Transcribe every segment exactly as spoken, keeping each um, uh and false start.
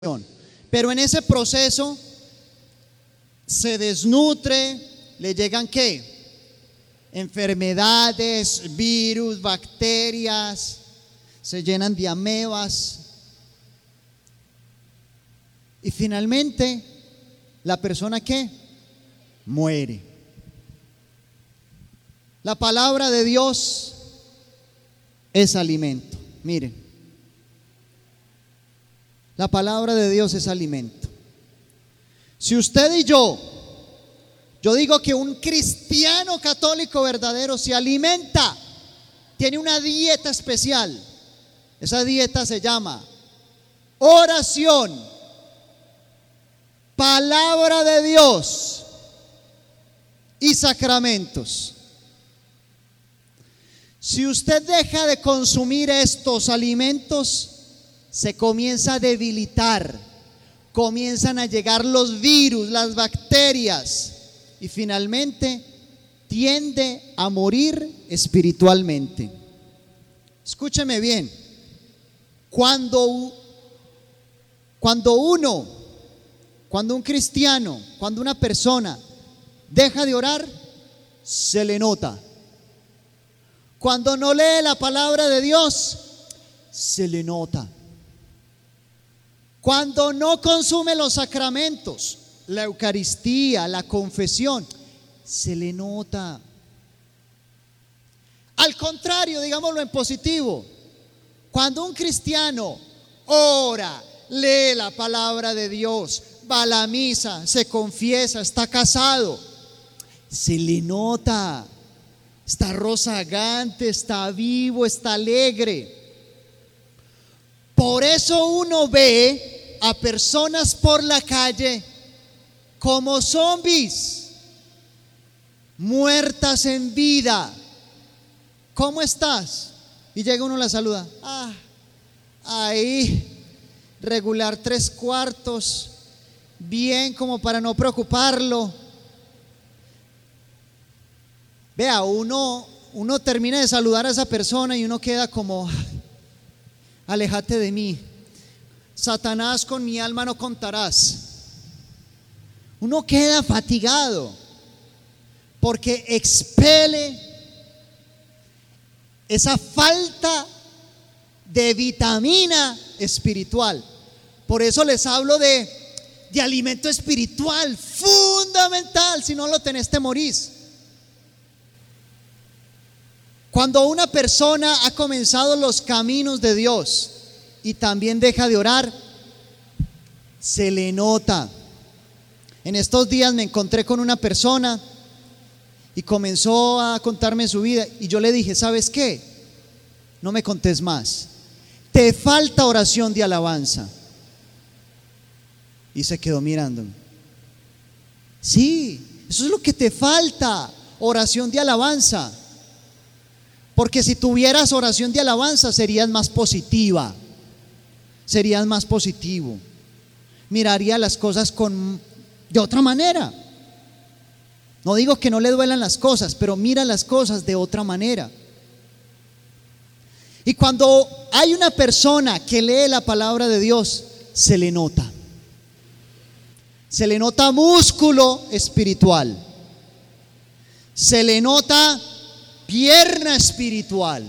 Pero en ese proceso se desnutre, le llegan ¿qué? Enfermedades, virus, bacterias, se llenan de amebas y finalmente la persona ¿qué? Muere. La palabra de Dios es alimento. Miren, la palabra de Dios es alimento. Si usted y yo, yo digo que un cristiano católico verdadero se alimenta, tiene una dieta especial. Esa dieta se llama oración, palabra de Dios y sacramentos. Si usted deja de consumir estos alimentos, se comienza a debilitar, comienzan a llegar los virus, las bacterias y finalmente tiende a morir espiritualmente. Escúcheme bien, cuando, cuando uno, cuando un cristiano, cuando una persona deja de orar, se le nota. Cuando no lee la palabra de Dios, se le nota. Cuando no consume los sacramentos, la Eucaristía, la confesión, se le nota. Al contrario, digámoslo en positivo, cuando un cristiano ora, lee la palabra de Dios, va a la misa, se confiesa, está casado, se le nota. Está rozagante, está vivo, está alegre. Por eso uno ve a personas por la calle como zombies, muertas en vida. ¿Cómo estás? Y llega uno y la saluda. Ah, ahí, regular tres cuartos, bien como para no preocuparlo. Vea, uno, uno termina de saludar a esa persona y uno queda como, aléjate de mí, Satanás, con mi alma no contarás. Uno queda fatigado porque expele esa falta de vitamina espiritual. Por eso les hablo de, de alimento espiritual fundamental. Si no lo tenés, te morís. Cuando una persona ha comenzado los caminos de Dios y también deja de orar, se le nota. En estos días me encontré con una persona y comenzó a contarme su vida y yo le dije, ¿sabes qué? No me contés más. Te falta oración de alabanza. Y se quedó mirándome. Sí, eso es lo que te falta, oración de alabanza. Porque si tuvieras oración de alabanza serías más positiva, serías más positivo, miraría las cosas con, de otra manera. No digo que no le duelan las cosas, pero mira las cosas de otra manera. Y cuando hay una persona que lee la palabra de Dios, se le nota, se le nota músculo espiritual, se le nota pierna espiritual.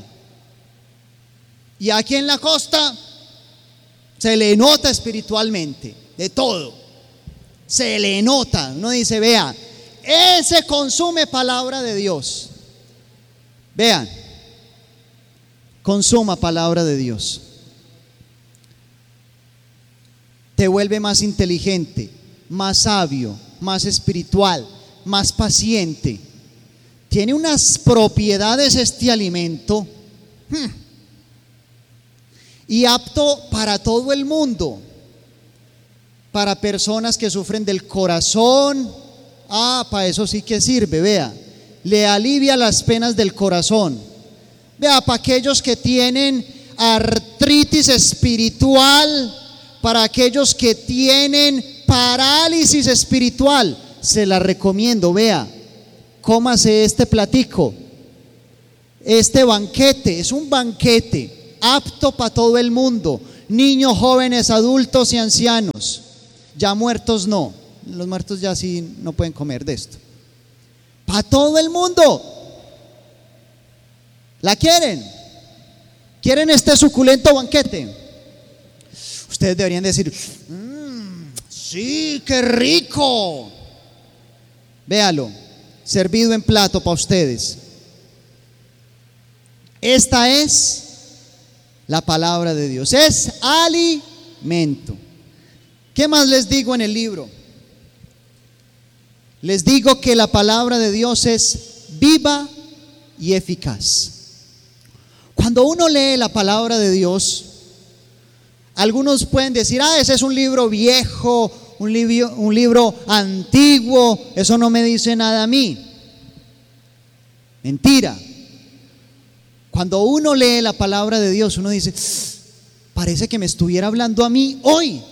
Y aquí en la costa se le nota espiritualmente, de todo. Se le nota. Uno dice, vea, ese consume palabra de Dios. Vean, consuma palabra de Dios. Te vuelve más inteligente, más sabio, más espiritual, más paciente. Tiene unas propiedades este alimento hmm, y apto para todo el mundo, para personas que sufren del corazón. Ah, para eso sí que sirve, vea, le alivia las penas del corazón. Vea, para aquellos que tienen artritis espiritual, para aquellos que tienen parálisis espiritual, se la recomiendo, vea. Cómase este platico, este banquete, es un banquete apto para todo el mundo. niños, jóvenes, adultos y ancianos. Ya muertos no, los muertos ya sí no pueden comer de esto. Para todo el mundo. ¿La quieren? ¿Quieren este suculento banquete? Ustedes deberían decir, mmm, sí, qué rico. Véalo, servido en plato para ustedes. Esta es la palabra de Dios, es alimento. ¿Qué más les digo en el libro? Les digo que la palabra de Dios es viva y eficaz. Cuando uno lee la palabra de Dios, algunos pueden decir, ah, ese es un libro viejo, un libro, un libro antiguo, eso no me dice nada a mí. Mentira. Cuando uno lee la palabra de Dios, uno dice, parece que me estuviera hablando a mí hoy.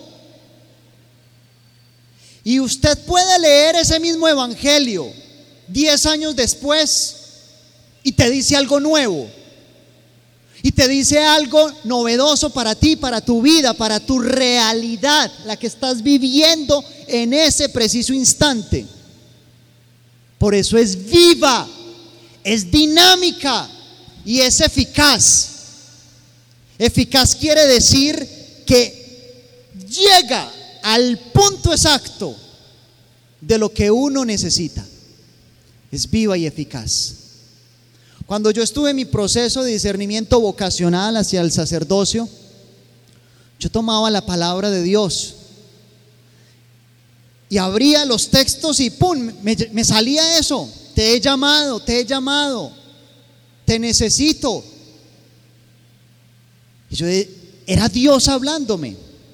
Y usted puede leer ese mismo evangelio diez años después y te dice algo nuevo. Y te dice algo novedoso para ti, para tu vida, para tu realidad, la que estás viviendo en ese preciso instante. Por eso es viva, es dinámica y es eficaz. Eficaz quiere decir que llega al punto exacto de lo que uno necesita. Es viva y eficaz. Cuando yo estuve en mi proceso de discernimiento vocacional hacia el sacerdocio, yo tomaba la palabra de Dios y abría los textos y ¡pum! Me, me salía eso. Te he llamado, te he llamado, te necesito. Y yo, era Dios hablándome,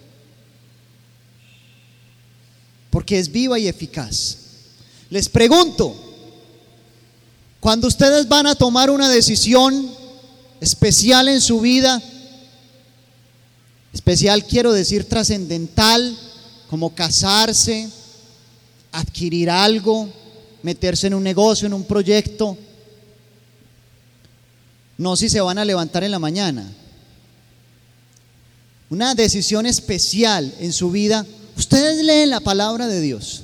porque es viva y eficaz. Les pregunto, cuando ustedes van a tomar una decisión especial en su vida, especial quiero decir trascendental, como casarse, adquirir algo, meterse en un negocio, en un proyecto, no si se van a levantar en la mañana, una decisión especial en su vida, ustedes leen la palabra de Dios.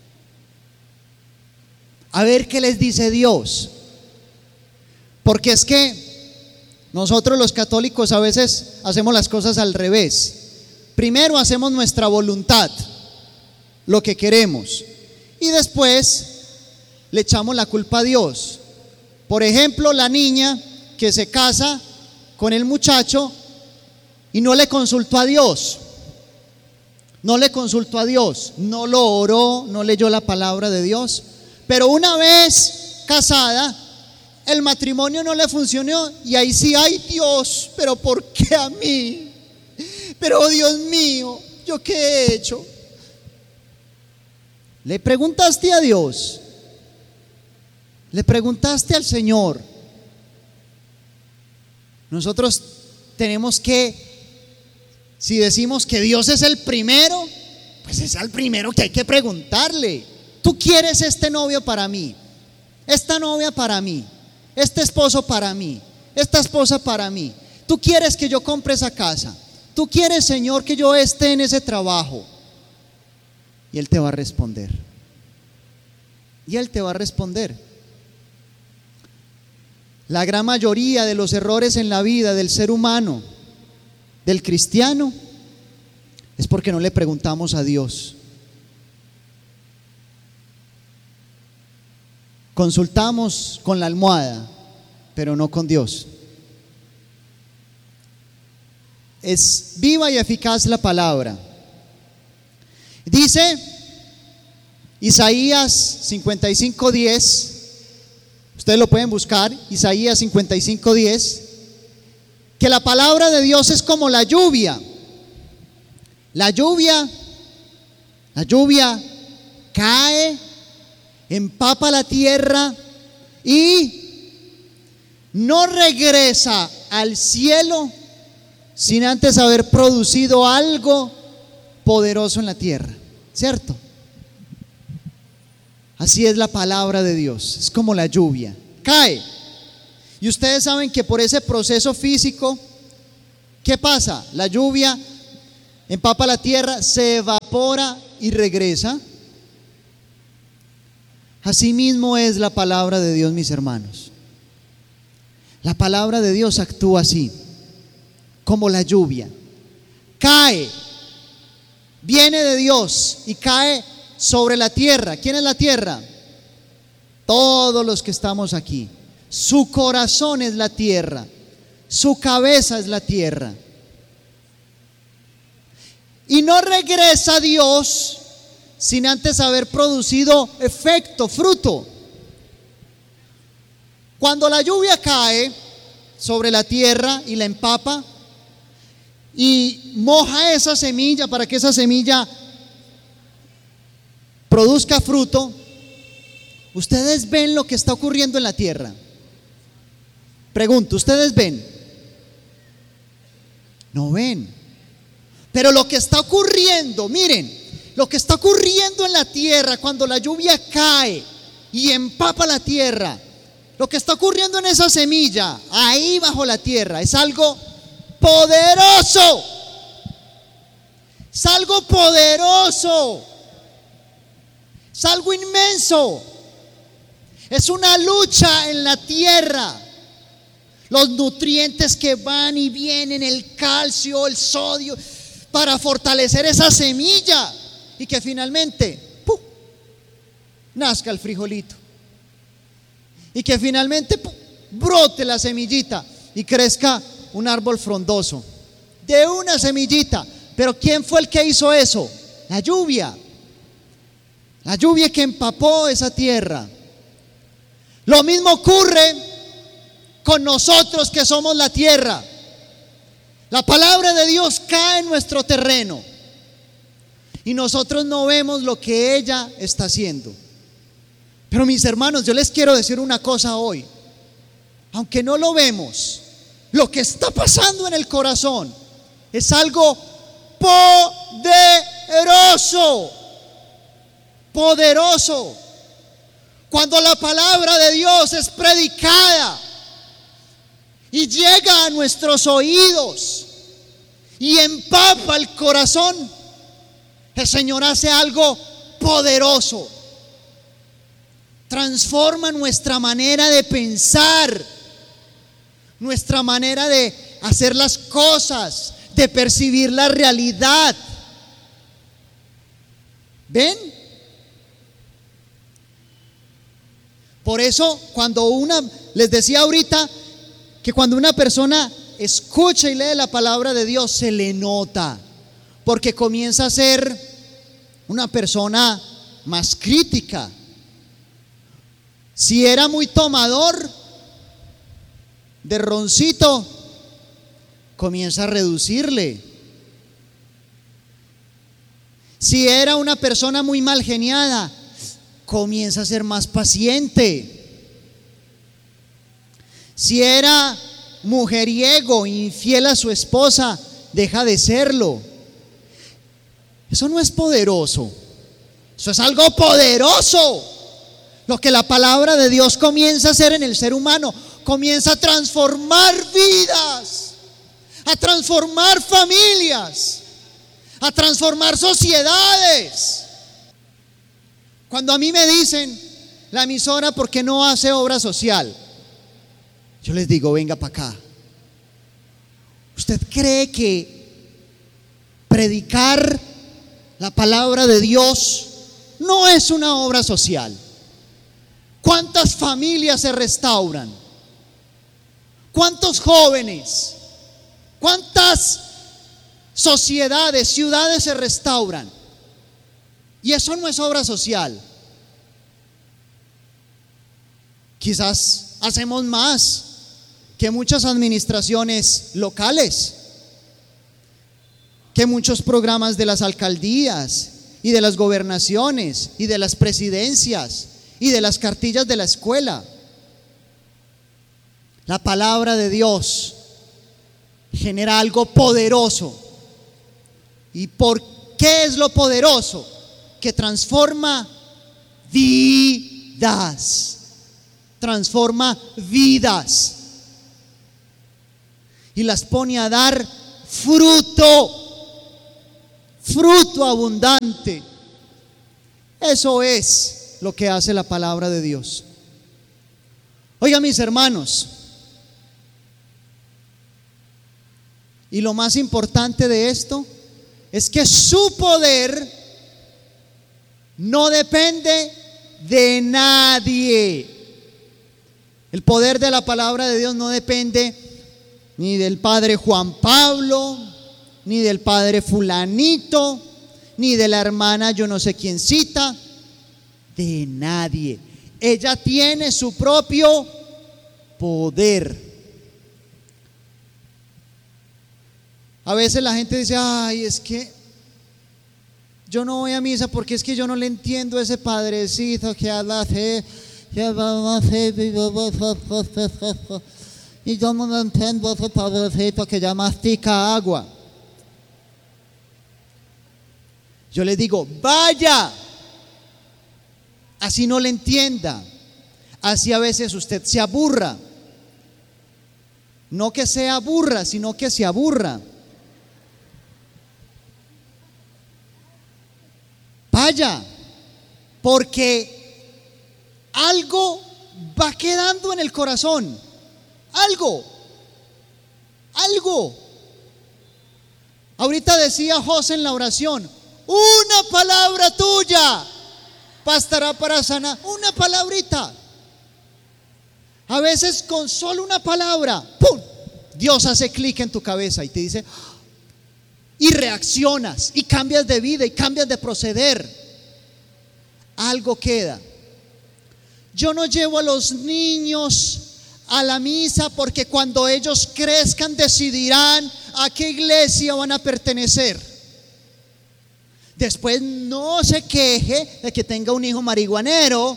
A ver qué les dice Dios. Porque es que nosotros los católicos a veces hacemos las cosas al revés. Primero hacemos nuestra voluntad, lo que queremos, y después le echamos la culpa a Dios. Por ejemplo, la niña que se casa con el muchacho y no le consultó a Dios. No le consultó a Dios, no lo oró, no leyó la palabra de Dios. Pero una vez casada, el matrimonio no le funcionó y ahí sí, ay Dios, pero ¿por qué a mí? Pero Dios mío, ¿yo qué he hecho? ¿Le preguntaste a Dios? ¿Le preguntaste al Señor? Nosotros tenemos que, si decimos que Dios es el primero, pues es al primero que hay que preguntarle. Tú quieres este novio para mí, esta novia para mí, este esposo para mí, esta esposa para mí. Tú quieres que yo compre esa casa. Tú quieres, Señor, que yo esté en ese trabajo. Y Él te va a responder. Y Él te va a responder. La gran mayoría de los errores en la vida del ser humano, del cristiano, es porque no le preguntamos a Dios. Consultamos con la almohada, pero no con Dios. Es viva y eficaz la palabra. Dice Isaías cincuenta y cinco diez, ustedes lo pueden buscar, Isaías cincuenta y cinco diez, que la palabra de Dios es como la lluvia. La lluvia, la lluvia cae, empapa la tierra y no regresa al cielo sin antes haber producido algo poderoso en la tierra, ¿cierto? Así es la palabra de Dios, es como la lluvia, cae. Y ustedes saben que por ese proceso físico, ¿qué pasa? La lluvia empapa la tierra, se evapora y regresa. Asimismo es la palabra de Dios, mis hermanos. La palabra de Dios actúa así, como la lluvia. Cae, viene de Dios y cae sobre la tierra. ¿Quién es la tierra? Todos los que estamos aquí. Su corazón es la tierra, su cabeza es la tierra. Y no regresa a Dios sin antes haber producido efecto, fruto. Cuando la lluvia cae sobre la tierra y la empapa y moja esa semilla para que esa semilla produzca fruto, ustedes ven lo que está ocurriendo en la tierra. Pregunto, ¿ustedes ven? No ven. Pero lo que está ocurriendo, miren, lo que está ocurriendo en la tierra cuando la lluvia cae y empapa la tierra, lo que está ocurriendo en esa semilla, ahí bajo la tierra, es algo poderoso. Es algo poderoso. Es algo inmenso. Es una lucha en la tierra. Los nutrientes que van y vienen, el calcio, el sodio, para fortalecer esa semilla y que finalmente ¡pum!, nazca el frijolito. Y que finalmente ¡pum!, brote la semillita y crezca un árbol frondoso de una semillita. Pero ¿quién fue el que hizo eso? La lluvia. La lluvia que empapó esa tierra. Lo mismo ocurre con nosotros que somos la tierra. La palabra de Dios cae en nuestro terreno y nosotros no vemos lo que ella está haciendo. Pero mis hermanos, yo les quiero decir una cosa hoy. Aunque no lo vemos, lo que está pasando en el corazón es algo poderoso. Poderoso. Cuando la palabra de Dios es predicada y llega a nuestros oídos y empapa el corazón, el Señor hace algo poderoso. Transforma nuestra manera de pensar, nuestra manera de hacer las cosas, de percibir la realidad. ¿Ven? Por eso, cuando una, les decía ahorita, que cuando una persona escucha y lee la palabra de Dios, se le nota, porque comienza a ser una persona más crítica. Si era muy tomador de roncito, comienza a reducirle. Si era una persona muy mal geniada, comienza a ser más paciente. Si era mujeriego, infiel a su esposa, deja de serlo. Eso no es poderoso. Eso es algo poderoso. Lo que la palabra de Dios comienza a hacer en el ser humano, comienza a transformar vidas, a transformar familias, a transformar sociedades. Cuando a mí me dicen, la emisora, ¿por qué no hace obra social? Yo les digo, venga para acá. ¿Usted cree que predicar la palabra de Dios no es una obra social? ¿Cuántas familias se restauran? ¿Cuántos jóvenes? ¿Cuántas sociedades, ciudades se restauran? Y eso no es obra social. Quizás hacemos más que muchas administraciones locales, que muchos programas de las alcaldías y de las gobernaciones y de las presidencias y de las cartillas de la escuela. La palabra de Dios genera algo poderoso. ¿Y por qué es lo poderoso? Que transforma vidas. Transforma vidas. Y las pone a dar fruto. fruto abundante. Eso es lo que hace la palabra de Dios. Oiga, mis hermanos, y lo más importante de esto es que su poder no depende de nadie. El poder de la palabra de Dios no depende ni del padre Juan Pablo, ni del padre fulanito, ni de la hermana yo no sé quién cita, de nadie. Ella tiene su propio poder. A veces la gente dice, ay, es que yo no voy a misa porque es que yo no le entiendo a ese padrecito que habla así, que habla así, y yo no le entiendo a ese padrecito que ya mastica agua. Yo les digo, vaya, así no le entienda, así a veces usted se aburra, no que se aburra, sino que se aburra. Vaya, porque algo va quedando en el corazón, algo, algo. Ahorita decía José en la oración, una palabra tuya bastará para sanar, una palabrita. A veces con solo una palabra, ¡pum!, Dios hace clic en tu cabeza y te dice, y reaccionas, y cambias de vida, y cambias de proceder. Algo queda. Yo no llevo a los niños a la misa porque cuando ellos crezcan decidirán a qué iglesia van a pertenecer. Después no se queje de que tenga un hijo marihuanero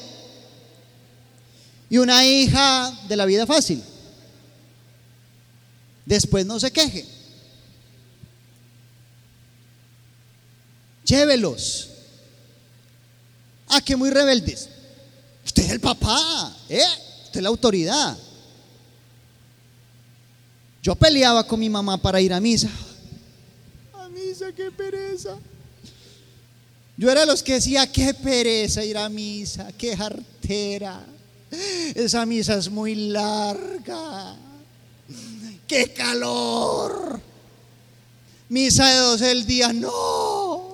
y una hija de la vida fácil. Después no se queje. Llévelos. Ah, que muy rebeldes. Usted es el papá, ¿eh? Usted es la autoridad. Yo peleaba con mi mamá para ir a misa. A misa, qué pereza. Yo era de los que decía, qué pereza ir a misa, qué jartera. Esa misa es muy larga. Qué calor. Misa de doce del día, no.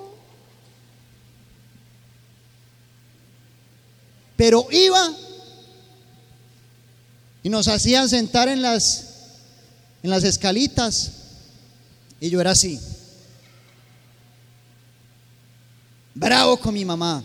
Pero iba y nos hacían sentar en las en las escalitas y yo era así, bravo con mi mamá.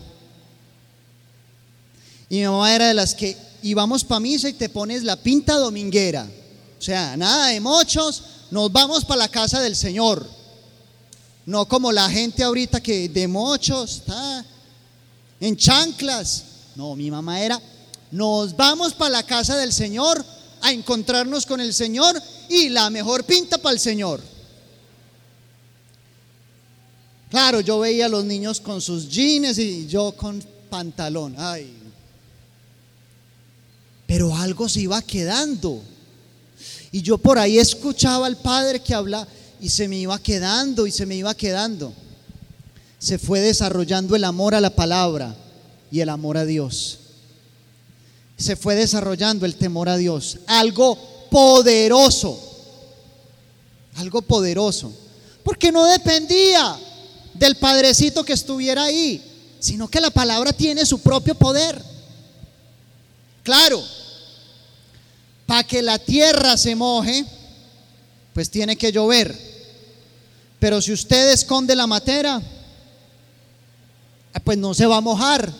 Y mi mamá era de las que íbamos para misa y te pones la pinta dominguera, o sea, nada de mochos, nos vamos para la casa del Señor, no como la gente ahorita que de mochos está en chanclas. No, mi mamá era, nos vamos para la casa del Señor a encontrarnos con el Señor y la mejor pinta para el Señor. Claro, yo veía a los niños con sus jeans y yo con pantalón. Ay. Pero algo se iba quedando. Y yo por ahí escuchaba al padre que habla y se me iba quedando y se me iba quedando. Se fue desarrollando el amor a la palabra y el amor a Dios. Se fue desarrollando el temor a Dios. Algo poderoso. Algo poderoso. Porque no dependía del padrecito que estuviera ahí, sino que la palabra tiene su propio poder. Claro, para que la tierra se moje, pues tiene que llover. Pero si usted esconde la matera, pues no se va a mojar.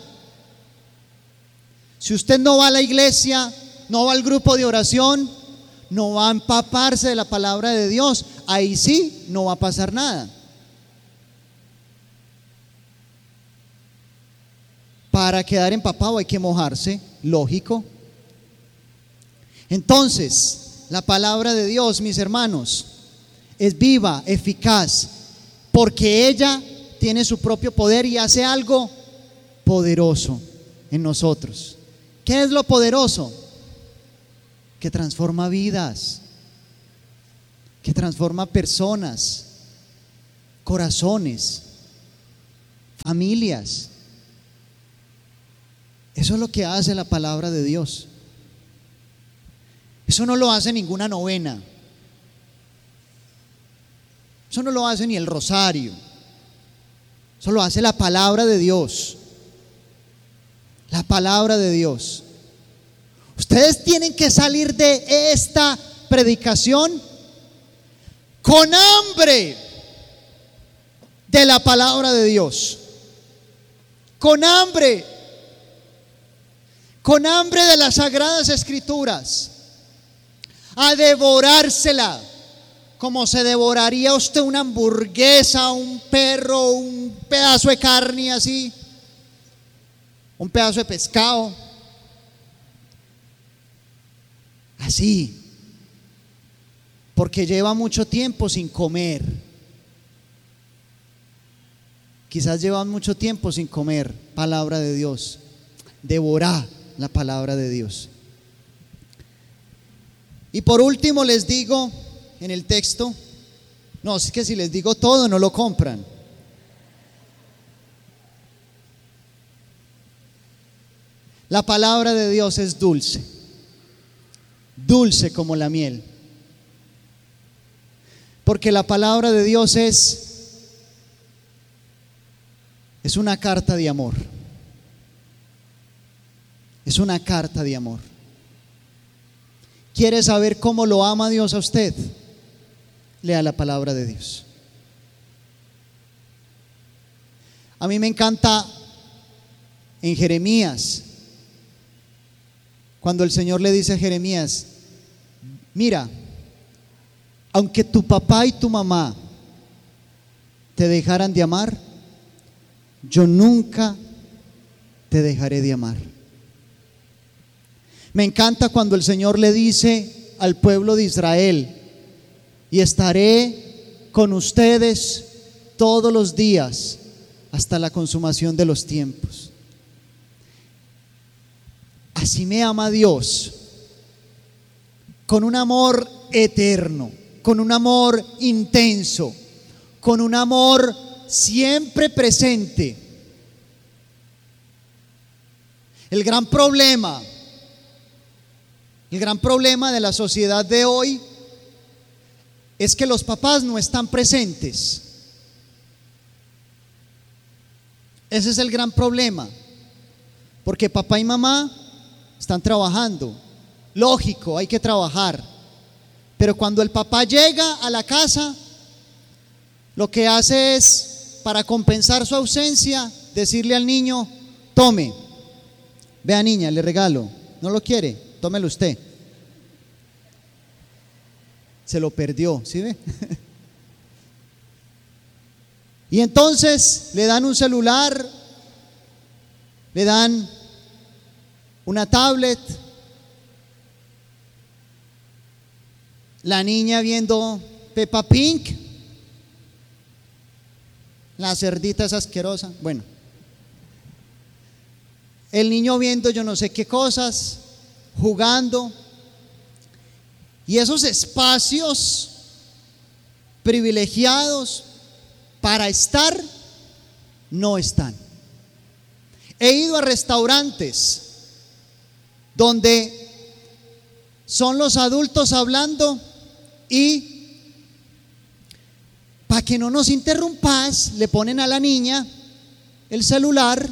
Si usted no va a la iglesia, no va al grupo de oración, no va a empaparse de la palabra de Dios, ahí sí no va a pasar nada. Para quedar empapado hay que mojarse, lógico. Entonces, la palabra de Dios, mis hermanos, es viva, eficaz, porque ella tiene su propio poder y hace algo poderoso en nosotros. ¿Qué es lo poderoso? Que transforma vidas, que transforma personas, corazones. familias. Eso es lo que hace la palabra de Dios. Eso no lo hace ninguna novena. Eso no lo hace ni el rosario. Eso lo hace la palabra de Dios. La palabra de Dios. Ustedes tienen que salir de esta predicación con hambre de la palabra de Dios. Con hambre. Con hambre de las sagradas escrituras. A devorársela como se devoraría usted una hamburguesa, un perro, un pedazo de carne así, un pedazo de pescado. Así. Porque lleva mucho tiempo sin comer. Quizás llevan mucho tiempo sin comer palabra de Dios. Devorá la palabra de Dios. Y por último les digo en el texto, no, es que si les digo todo no lo compran. La palabra de Dios es dulce, dulce como la miel. Porque la palabra de Dios es es una carta de amor. Es una carta de amor. ¿Quiere saber cómo lo ama Dios a usted? Lea la palabra de Dios. A mí me encanta en Jeremías, cuando el Señor le dice a Jeremías: mira, aunque tu papá y tu mamá te dejaran de amar, yo nunca te dejaré de amar. Me encanta cuando el Señor le dice al pueblo de Israel: y estaré con ustedes todos los días hasta la consumación de los tiempos. Así me ama Dios, con un amor eterno, con un amor intenso, con un amor siempre presente. El gran problema El gran problema de la sociedad de hoy es que los papás no están presentes. Ese es el gran problema, porque papá y mamá están trabajando. Lógico, hay que trabajar, pero cuando el papá llega a la casa, lo que hace es, para compensar su ausencia, decirle al niño: tome, vea niña, le regalo. ¿No lo quiere? Tómelo usted. Se lo perdió, ¿sí ve? Y entonces le dan un celular, le dan una tablet, la niña viendo Peppa Pig, la cerdita es asquerosa, bueno, el niño viendo yo no sé qué cosas, jugando. Y esos espacios privilegiados para estar no están. He ido a restaurantes donde son los adultos hablando y, para que no nos interrumpas, le ponen a la niña el celular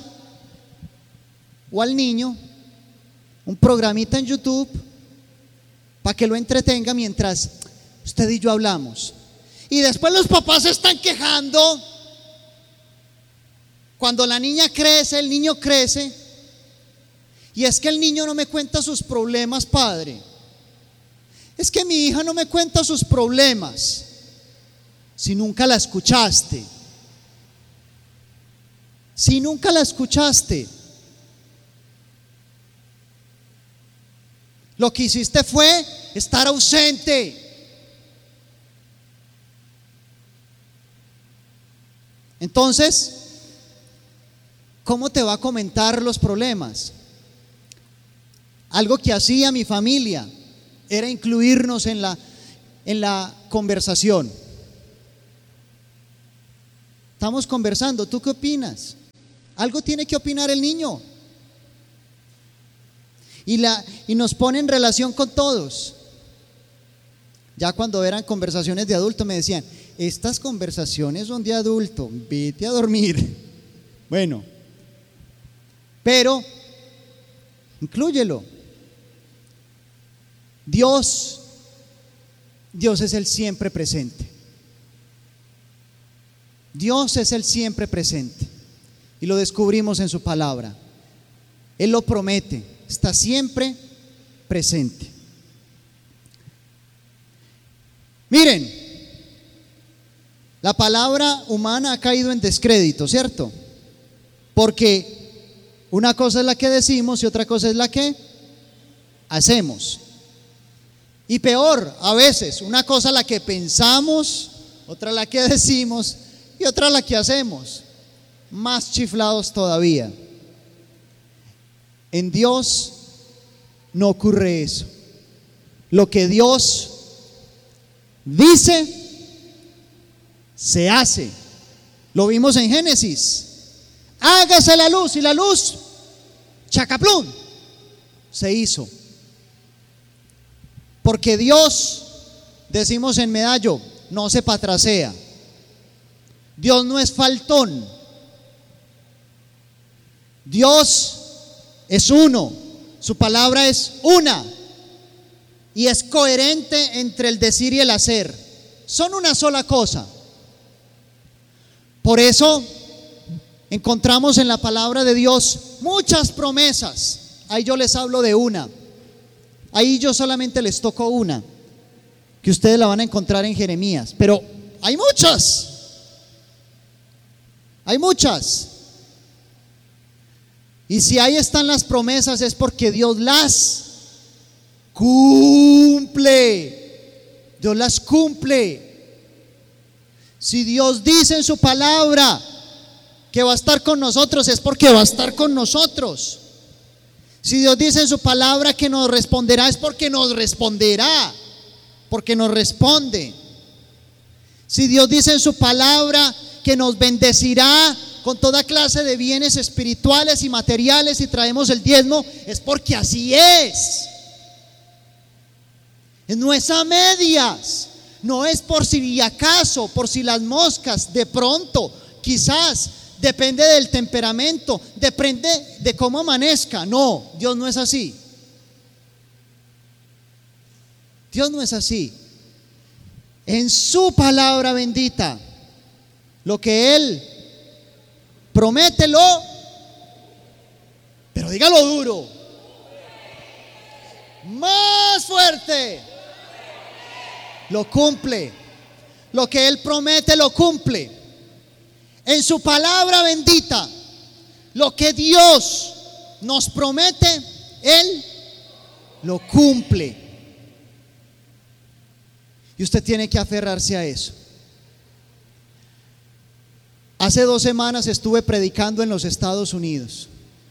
o al niño un programita en YouTube para que lo entretenga mientras usted y yo hablamos. Y después los papás se están quejando cuando la niña crece, el niño crece, y es que el niño no me cuenta sus problemas, padre. Es que mi hija no me cuenta sus problemas. Si nunca la escuchaste, si nunca la escuchaste, lo que hiciste fue estar ausente. Entonces, ¿cómo te va a comentar los problemas? Algo que hacía mi familia era incluirnos en la, en la conversación. Estamos conversando, ¿tú qué opinas? Algo tiene que opinar el niño. Y, la, y nos pone en relación con todos. Ya cuando eran conversaciones de adulto me decían, estas conversaciones son de adulto, vete a dormir. Bueno, pero inclúyelo. Dios, Dios es el siempre presente. Dios es el siempre presente. Y lo descubrimos en su palabra. Él lo promete, está siempre presente. Miren, la palabra humana ha caído en descrédito, ¿cierto? Porque una cosa es la que decimos y otra cosa es la que hacemos. Y peor, a veces, una cosa es la que pensamos, otra la que decimos y otra la que hacemos. Más chiflados todavía. En Dios no ocurre eso. Lo que Dios dice, se hace. Lo vimos en Génesis. Hágase la luz, y la luz, chacaplum, se hizo. Porque Dios, decimos en Medallo, no se patrasea. Dios no es faltón. Dios es uno. Su palabra es una. Y es coherente entre el decir y el hacer. Son una sola cosa. Por eso encontramos en la palabra de Dios muchas promesas. Ahí yo les hablo de una. Ahí yo solamente les toco una, que ustedes la van a encontrar en Jeremías. Pero hay muchas. Hay muchas. Y si ahí están las promesas es porque Dios las cumple. Dios las cumple. Si Dios dice en su palabra que va a estar con nosotros, es porque va a estar con nosotros. Si Dios dice en su palabra que nos responderá, es porque nos responderá, porque nos responde. Si Dios dice en su palabra que nos bendecirá con toda clase de bienes espirituales y materiales y traemos el diezmo, es porque así es. No es a medias, no es por si acaso, por si las moscas, de pronto, quizás, depende del temperamento, depende de cómo amanezca. No, Dios no es así. Dios no es así. En su palabra bendita, lo que Él promete, lo, pero dígalo duro, más fuerte, lo cumple. Lo que Él promete, lo cumple. En su palabra bendita, lo que Dios nos promete, Él lo cumple. Y usted tiene que aferrarse a eso. Hace dos semanas estuve predicando en los Estados Unidos.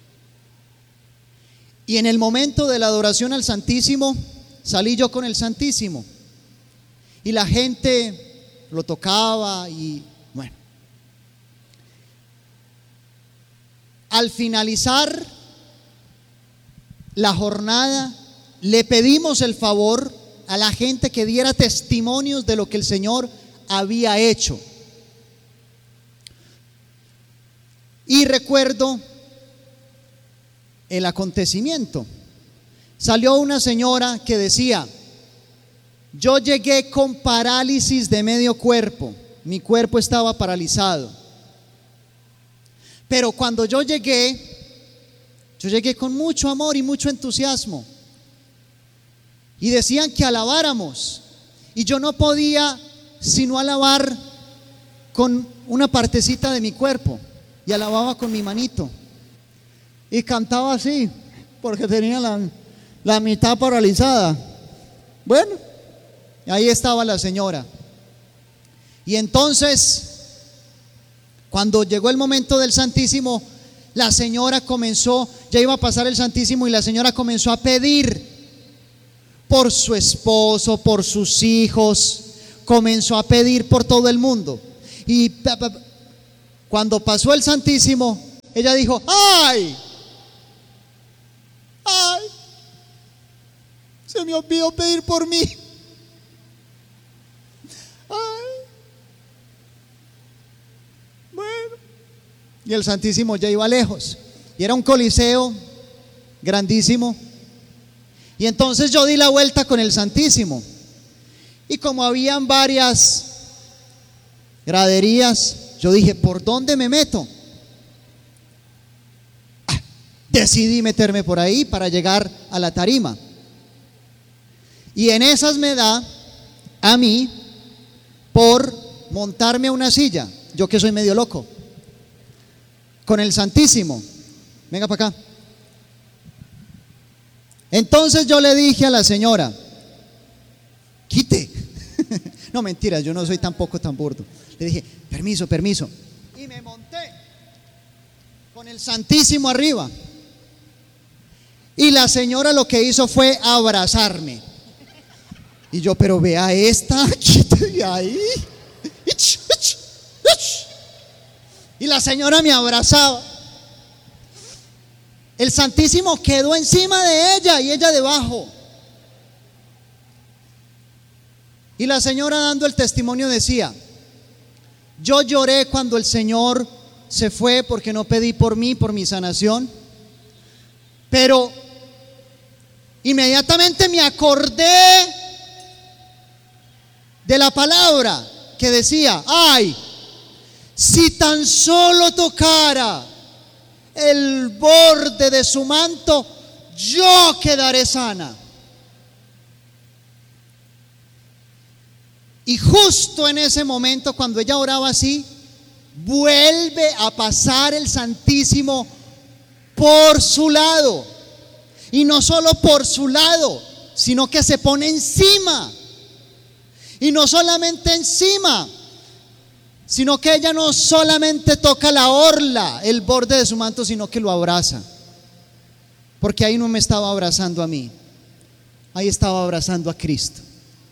Y en el momento de la adoración al Santísimo, salí yo con el Santísimo. Y la gente lo tocaba y bueno. Al finalizar la jornada, le pedimos el favor a la gente que diera testimonios de lo que el Señor había hecho. Y recuerdo el acontecimiento. Salió una señora que decía: yo llegué con parálisis de medio cuerpo, mi cuerpo estaba paralizado. Pero cuando yo llegué, yo llegué con mucho amor y mucho entusiasmo. Y decían que alabáramos. Y yo no podía sino alabar con una partecita de mi cuerpo. Y alababa con mi manito. Y cantaba así, porque tenía la, la mitad paralizada. Bueno, ahí estaba la señora. Y entonces, cuando llegó el momento del Santísimo, la señora comenzó, ya iba a pasar el Santísimo, y la señora comenzó a pedir por su esposo, por sus hijos, comenzó a pedir por todo el mundo. Y cuando pasó el Santísimo, ella dijo: ¡ay! ¡Ay! Se me olvidó pedir por mí. ¡Ay! Bueno. Y el Santísimo ya iba lejos. Y era un coliseo grandísimo. Y entonces yo di la vuelta con el Santísimo. Y como habían varias graderías, yo dije: ¿por dónde me meto? Ah, decidí meterme por ahí para llegar a la tarima. Y en esas me da a mí por montarme a una silla, yo que soy medio loco, con el Santísimo. Venga para acá. Entonces yo le dije a la señora: quite. No, mentira, yo no soy tampoco tan burdo. Le dije: permiso, permiso. Y me monté con el Santísimo arriba. Y la señora lo que hizo fue abrazarme. Y yo: pero vea esta, quite ahí. Y la señora me abrazaba. El Santísimo quedó encima de ella y ella debajo. Y la señora, dando el testimonio, decía: yo lloré cuando el Señor se fue porque no pedí por mí, por mi sanación. Pero inmediatamente me acordé de la palabra que decía: ay, si tan solo tocara el borde de su manto, yo quedaré sana. Y justo en ese momento, cuando ella oraba así, vuelve a pasar el Santísimo por su lado. Y no solo por su lado, sino que se pone encima. Y no solamente encima, sino que ella no solamente toca la orla, el borde de su manto, sino que lo abraza. Porque ahí no me estaba abrazando a mí, ahí estaba abrazando a Cristo.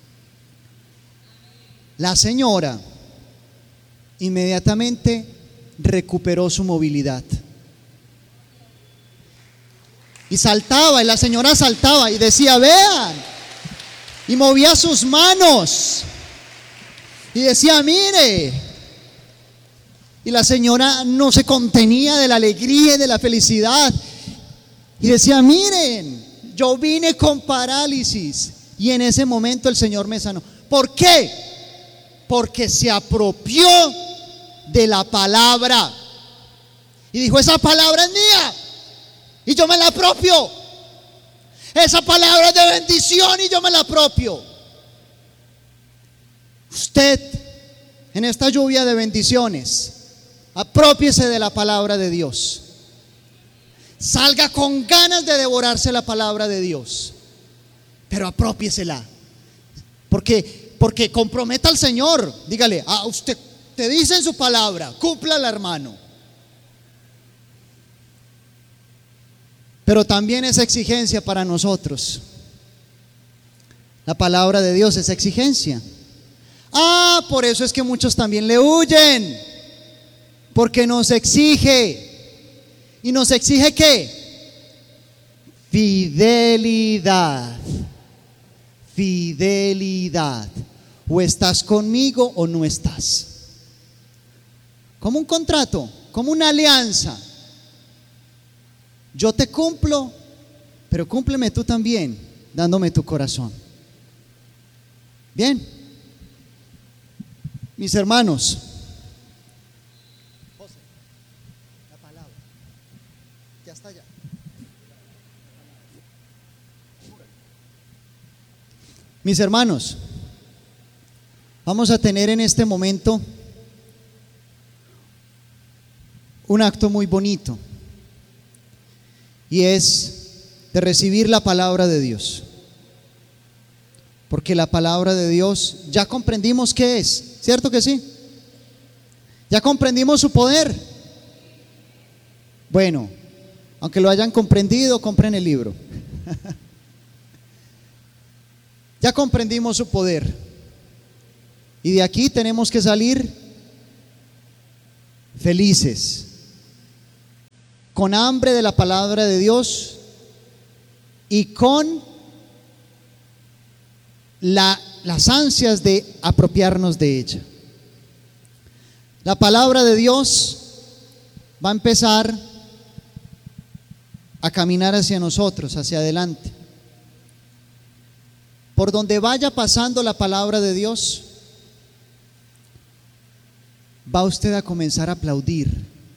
La señora inmediatamente recuperó su movilidad. Y saltaba, y la señora saltaba y decía: vean. Y movía sus manos y decía: mire. Y la señora no se contenía de la alegría y de la felicidad. Y decía: miren, yo vine con parálisis. Y en ese momento el Señor me sanó. ¿Por qué? Porque se apropió de la palabra. Y dijo: esa palabra es mía. Y yo me la apropio. Esa palabra es de bendición y yo me la apropio. Usted, en esta lluvia de bendiciones, aprópiese de la palabra de Dios. Salga con ganas de devorarse la palabra de Dios, pero apropiesela. Porque, porque comprometa al Señor. Dígale: a usted te dice en su palabra, cúmplala, hermano. Pero también es exigencia para nosotros. La palabra de Dios es exigencia. Ah, por eso es que muchos también le huyen. Porque nos exige. ¿Y nos exige qué? Fidelidad. Fidelidad. O estás conmigo o no estás. Como un contrato, como una alianza. Yo te cumplo, pero cúmpleme tú también, dándome tu corazón. Bien, mis hermanos, José, la palabra, ya está allá. Mis hermanos, vamos a tener en este momento un acto muy bonito. Y es de recibir la palabra de Dios. Porque la palabra de Dios ya comprendimos qué es, ¿cierto que sí? Ya comprendimos su poder. Bueno, aunque lo hayan comprendido, compren el libro. Ya comprendimos su poder. Y de aquí tenemos que salir felices. con hambre de la palabra de Dios y con la, las ansias de apropiarnos de ella. La palabra de Dios va a empezar a caminar hacia nosotros, hacia adelante. Por donde vaya pasando la palabra de Dios, va usted a comenzar a aplaudir.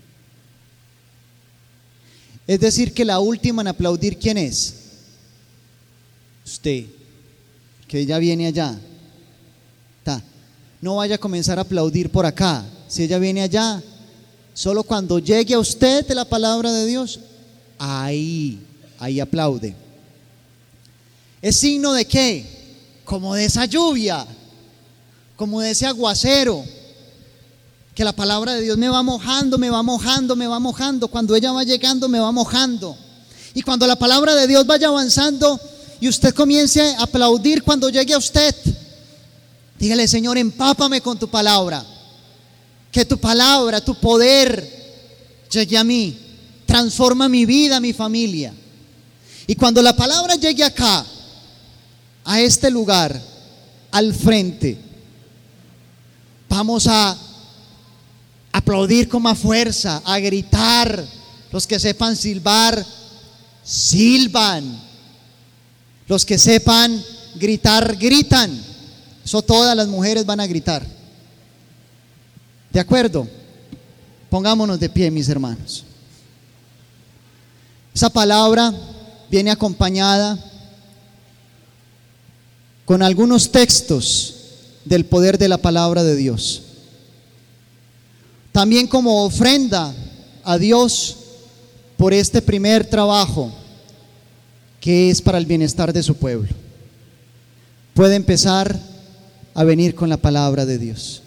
Es decir, que la última en aplaudir, ¿quién es? Usted, que ella viene allá. Ta. No vaya a comenzar a aplaudir por acá. Si ella viene allá, solo cuando llegue a usted de la palabra de Dios, ahí, ahí aplaude. ¿Es signo de qué? Como de esa lluvia, como de ese aguacero, que la palabra de Dios me va mojando, me va mojando, me va mojando. Cuando ella va llegando, me va mojando. Y cuando la palabra de Dios vaya avanzando y usted comience a aplaudir cuando llegue a usted, dígale: Señor, empápame con tu palabra. Que tu palabra, tu poder llegue a mí, transforma mi vida, mi familia. Y cuando la palabra llegue acá, a este lugar, al frente, vamos a aplaudir con más fuerza, a gritar. Los que sepan silbar, silban. Los que sepan gritar, gritan. Eso todas las mujeres van a gritar. ¿De acuerdo? Pongámonos de pie, mis hermanos. Esa palabra viene acompañada con algunos textos del poder de la palabra de Dios. También como ofrenda a Dios por este primer trabajo que es para el bienestar de su pueblo. Puede empezar a venir con la palabra de Dios.